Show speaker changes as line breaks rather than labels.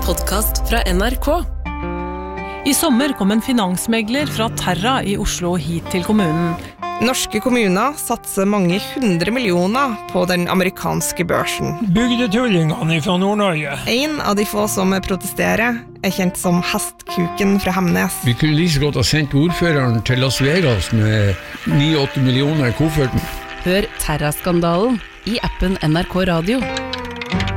podcast fra NRK.
I sommer kom en finansmegler fra Terra i Oslo hit til kommunen.
Norske kommuner satser mange 100 millioner på den amerikanske børsen.
Bygdetullingene fra Nord-Norge.
En av de få som protesterer kjent som Hestkuken fra Hemnes.
Vi kunne like så godt ha sendt ordføreren til Las Vegas med 9-8 millioner i kofferten.
Hør Terra-skandalen i appen NRK Radio.